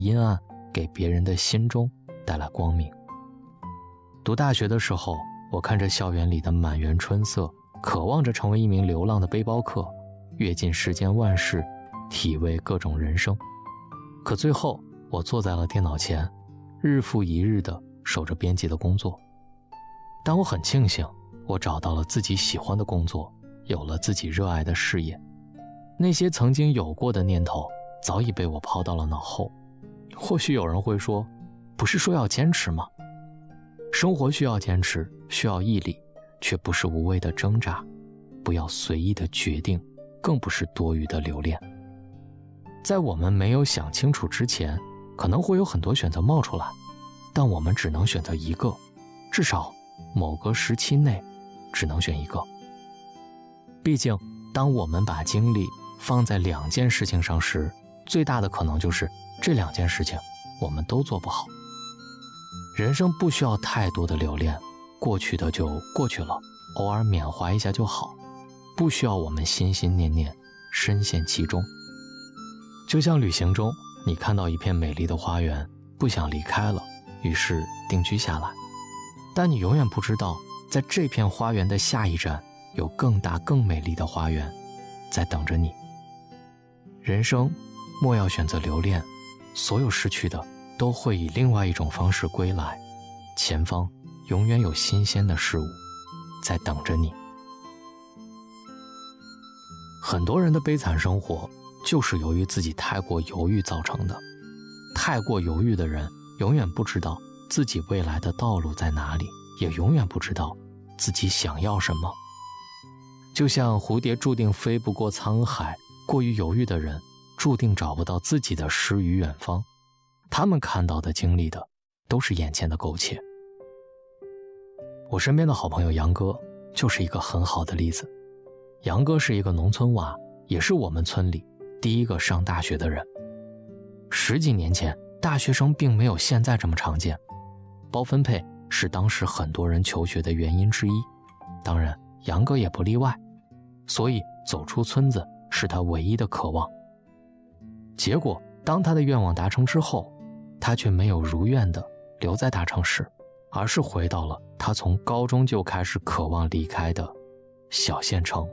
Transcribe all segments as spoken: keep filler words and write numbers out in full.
阴暗给别人的心中带来光明。读大学的时候，我看着校园里的满园春色，渴望着成为一名流浪的背包客，阅尽世间万事，体味各种人生。可最后我坐在了电脑前，日复一日地守着编辑的工作。但我很庆幸，我找到了自己喜欢的工作，有了自己热爱的事业。那些曾经有过的念头早已被我抛到了脑后。或许有人会说，不是说要坚持吗？生活需要坚持，需要毅力，却不是无谓的挣扎，不要随意的决定，更不是多余的留恋。在我们没有想清楚之前，可能会有很多选择冒出来，但我们只能选择一个，至少某个时期内只能选一个。毕竟当我们把精力放在两件事情上时，最大的可能就是这两件事情我们都做不好。人生不需要太多的留恋，过去的就过去了，偶尔缅怀一下就好，不需要我们心心念念，深陷其中。就像旅行中，你看到一片美丽的花园，不想离开了，于是定居下来。但你永远不知道，在这片花园的下一站，有更大更美丽的花园在等着你。人生莫要选择留恋，所有失去的都会以另外一种方式归来，前方永远有新鲜的事物在等着你。很多人的悲惨生活就是由于自己太过犹豫造成的。太过犹豫的人永远不知道自己未来的道路在哪里，也永远不知道自己想要什么。就像蝴蝶注定飞不过沧海，过于犹豫的人注定找不到自己的诗与远方。他们看到的经历的都是眼前的苟且。我身边的好朋友杨哥就是一个很好的例子。杨哥是一个农村娃，也是我们村里第一个上大学的人。十几年前，大学生并没有现在这么常见，包分配是当时很多人求学的原因之一，当然杨哥也不例外，所以走出村子是他唯一的渴望。结果当他的愿望达成之后，他却没有如愿的留在大城市，而是回到了他从高中就开始渴望离开的小县城。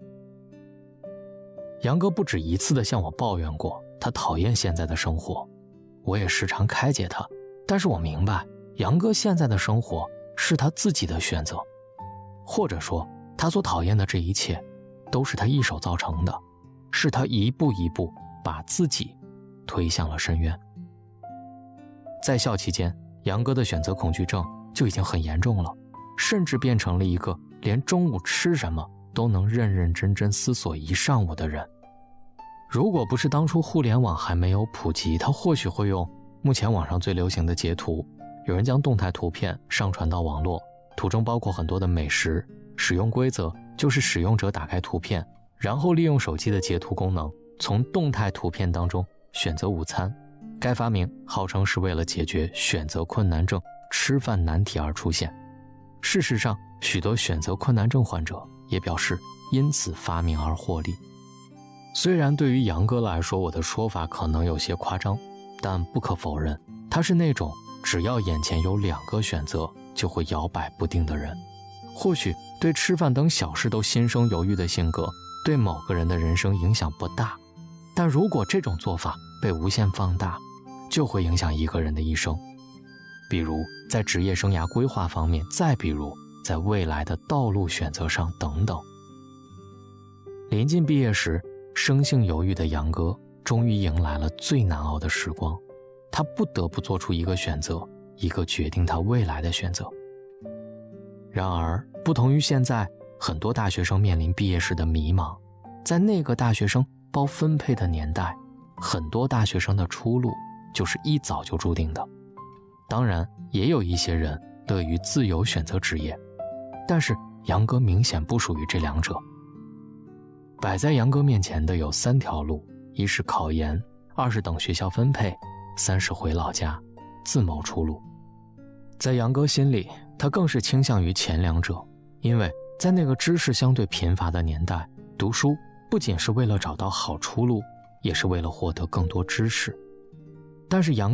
杨哥不止一次地向我抱怨过他讨厌现在的生活，我也时常开解他，但是我明白杨哥现在的生活是他自己的选择，或者说他所讨厌的这一切都是他一手造成的，是他一步一步把自己推向了深渊。在校期间，杨哥的选择恐惧症就已经很严重了，甚至变成了一个连中午吃什么都能认认真真思索一上午的人。如果不是当初互联网还没有普及，他或许会用目前网上最流行的截图，有人将动态图片上传到网络，图中包括很多的美食，使用规则就是使用者打开图片，然后利用手机的截图功能，从动态图片当中选择午餐。该发明号称是为了解决选择困难症吃饭难题而出现。事实上，许多选择困难症患者也表示因此发明而获利。虽然对于杨哥来说，我的说法可能有些夸张，但不可否认，他是那种只要眼前有两个选择就会摇摆不定的人。或许对吃饭等小事都心生犹豫的性格，对某个人的人生影响不大，但如果这种做法被无限放大，就会影响一个人的一生。比如在职业生涯规划方面，再比如在未来的道路选择上等等。临近毕业时，生性犹豫的杨哥终于迎来了最难熬的时光，他不得不做出一个选择，一个决定他未来的选择。然而不同于现在很多大学生面临毕业时的迷茫，在那个大学生包分配的年代，很多大学生的出路就是一早就注定的。当然也有一些人乐于自由选择职业，但是杨哥明显不属于这两者。摆在杨哥面前的有三条路，一是考研，二是等学校分配，三是回老家自谋出路。在杨哥心里，他更是倾向于前两者，因为在那个知识相对贫乏的年代，读书不仅是为了找到好出路，也是为了获得更多知识。 但是杨